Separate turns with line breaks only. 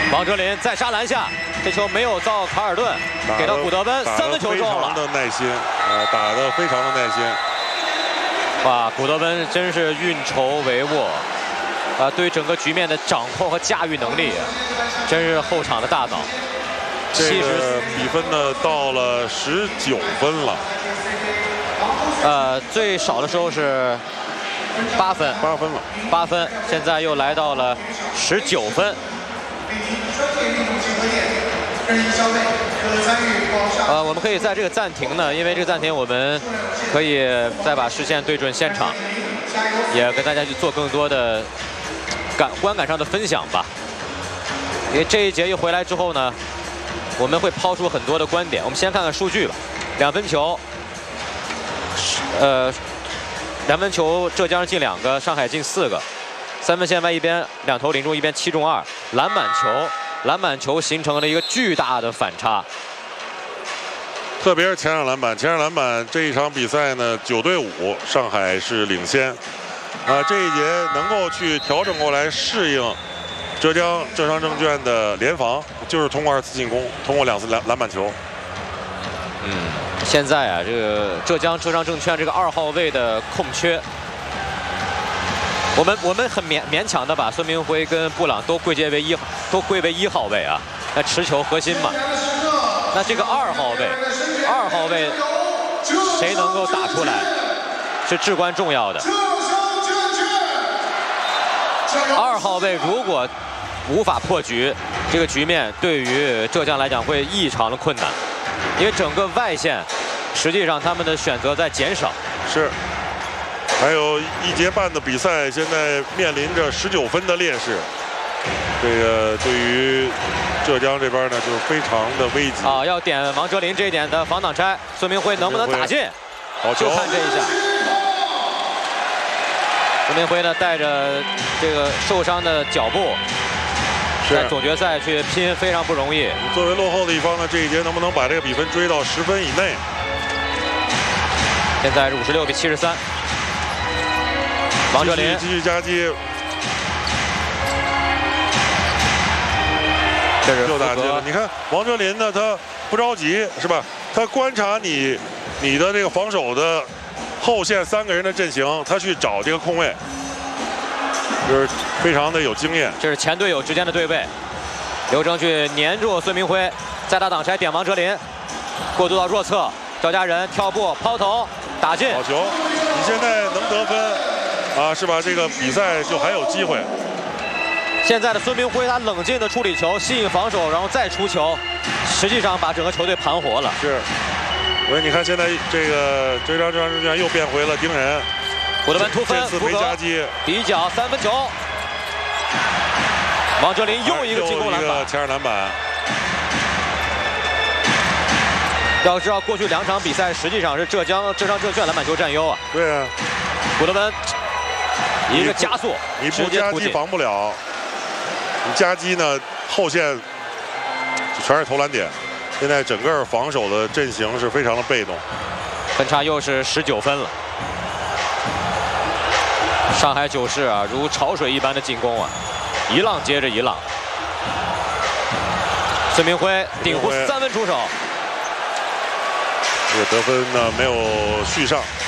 王哲林在沙篮下，这球没有遭卡尔顿，给到古德温，3分球中了。
非常的耐心，打得非常的耐心。
哇，古德温真是运筹帷幄，对整个局面的掌控和驾驭能力，真是后场的大脑。
这个比分呢到了19分了。
最少的时候是8分了，8分，现在又来到了19分。我们可以在这个暂停呢，因为这个暂停我们可以再把视线对准现场，也跟大家去做更多的观感上的分享吧。因为这一节一回来之后呢，我们会抛出很多的观点。我们先看看数据吧。2分球，2分球，浙江进2个，上海进4个。3分线外一边2投0中，一边7中2。篮板球形成了一个巨大的反差。
特别是前场篮板这一场比赛呢，9对5，上海是领先。这一节能够去调整过来适应浙商证券的联防，就是通过2次进攻，通过2次篮板球。
现在啊，这个浙商证券这个2号位的空缺，我们很勉强的把孙铭徽跟布朗都归为1号位啊，那持球核心嘛。那这个2号位谁能够打出来，是至关重要的。2号位如果无法破局，这个局面对于浙江来讲会异常的困难，因为整个外线实际上他们的选择在减少。
是。还有1节半的比赛，现在面临着19分的劣势。这个对于浙江这边呢，就是非常的危急
啊！要点王哲林这一点的防挡拆，孙铭徽能不能打进？
好球！
就看这一下。孙铭徽呢，带着这个受伤的脚步，在总决赛去拼非常不容易。
作为落后的一方呢，这一节能不能把这个比分追到10分以内？
现在是56比73。王哲林
继续夹击，
这是
又打击了。你看王哲林呢，他不着急是吧？他观察你的这个防守的后线3个人的阵型，他去找这个空位，就是非常的有经验。
这是前队友之间的对位，刘铮去黏住孙铭徽，再打挡拆点王哲林，过渡到弱侧，赵家人跳步抛投打进。
好球！你现在能得分。是吧？这个比赛就还有机会。
现在的孙铭徽他冷静的处理球，吸引防守，然后再出球，实际上把整个球队盘活了。
是。所以你看现在这个浙商证券又变回了盯人。
古德温突分，
这次没夹击，
底角3分球。王哲林又一个进攻篮板，
前场篮板。
要知道过去2场比赛实际上是浙商证券篮板球占优啊。
对啊。
古德温。一个加速，
你不夹击防不了，你夹击呢后线全是投篮点，现在整个防守的阵型是非常的被动，
分差又是19分了。上海九世啊，如潮水一般的进攻啊，一浪接着一浪。孙铭徽顶弧3分出手，
这个得分呢没有续上。